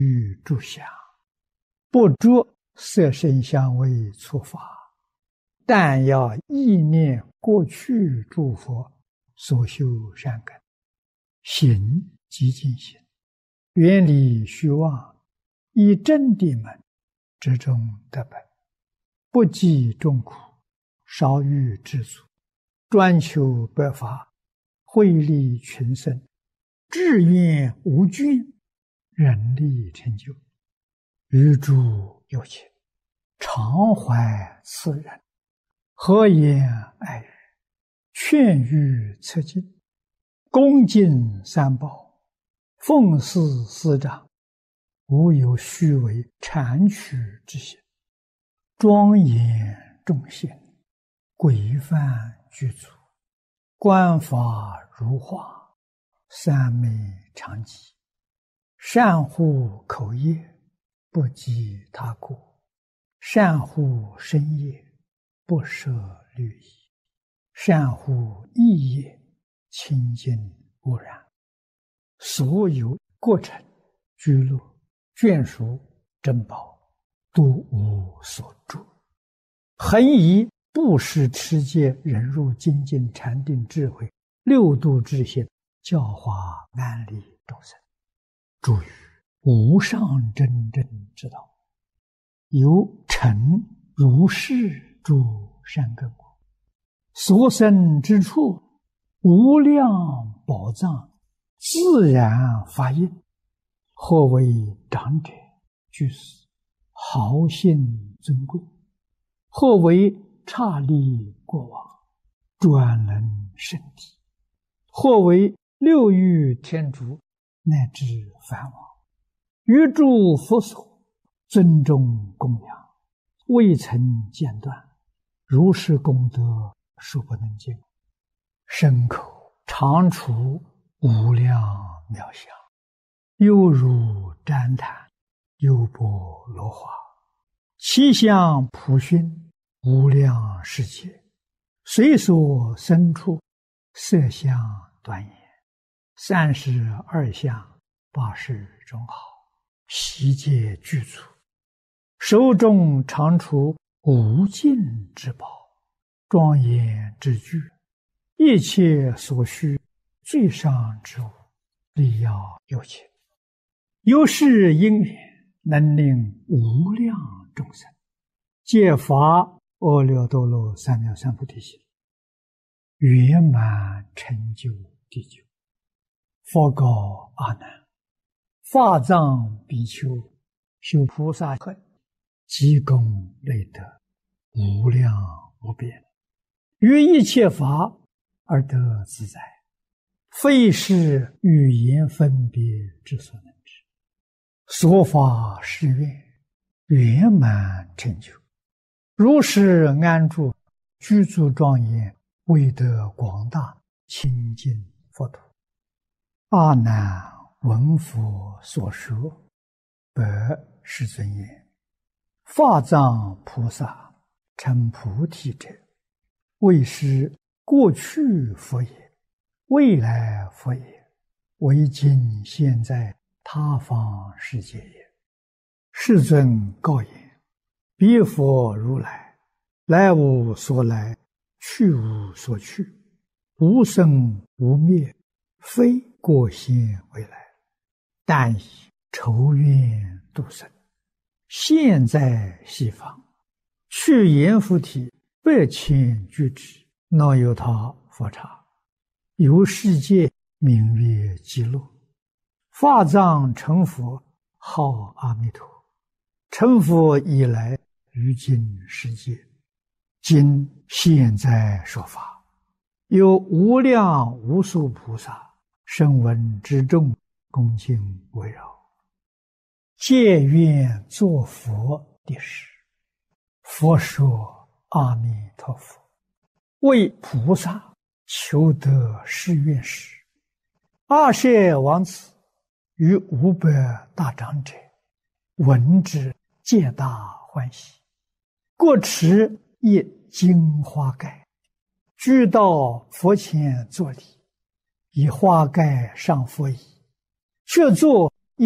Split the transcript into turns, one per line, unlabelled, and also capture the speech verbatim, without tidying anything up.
欲住想，不着色声香味触法，但要意念过去诸佛所修善根，行即净行，远离虚妄，以真谛门之中得本，不计众苦，少欲知足，专求白法，惠利群生，志愿无倦，人力成就，与诸有情，常怀慈仁，和颜爱语，劝喻策进，恭敬三宝，奉事师长，无有虚伪谄曲之心，庄严众贤，规范具足，观法如画，三昧常寂，善护口业，不及他过，善护身业，不舍律仪，善护意业，清净无染，所有过程居乐眷属珍宝，都无所住，恒以布施持戒忍辱精进禅定智慧六度之心，教化安利众生，助于无上真正之道，由成如是诸善根果，所生之处无量宝藏自然发应，或为长者居士豪信尊贵，或为刹利国王专能圣体，或为六欲天竺乃至梵王，于诸佛所尊重供养，未曾间断，如是功德数不能尽，身口常处无量妙相，犹如旃檀，优波罗花，其相普熏无量世界，随所生处，色相端严，三十二相，八十种好，悉皆具足，手中常处无尽之宝，庄严之具，一切所需最上之物，力要有情，由是因缘，能令无量众生皆发阿耨多罗三藐三菩提心，圆满成就地久。佛告阿难：法藏比丘修菩萨恨，积功累德，无量无边，于一切法而得自在，非是语言分别之所能知。所法是愿，圆满成就，如是安住，居住庄严，为得广大清净佛土。阿难闻佛所说，白世尊言：法藏菩萨成菩提者，为是过去佛也，未来佛也，为今现在他方世界也。世尊告言：彼佛如来，来无所来，去无所去，无生无灭，非过现未来，但以筹愿度生，现在西方，去阎浮提百千俱胝，若有他佛刹，由世界名曰极乐。法藏成佛，号阿弥陀。成佛以来，于今世界，今现在说法，有无量无数菩萨声闻之众，恭敬围绕，皆愿作佛的事。佛说阿弥陀佛，为菩萨求得誓愿时，阿舍王子与五百大长者闻之，皆大欢喜，各持一金花盖，俱到佛前作礼，以花盖上佛椅，却作